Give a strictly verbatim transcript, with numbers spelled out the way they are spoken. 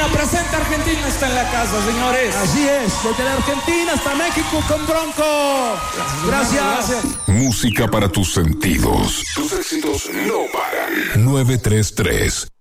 Argentina, presente Argentina está en la casa, señores. Así es, desde la Argentina hasta México con Bronco. Gracias. Gracias. Música para tus sentidos. Tus éxitos no paran. nueve tres tres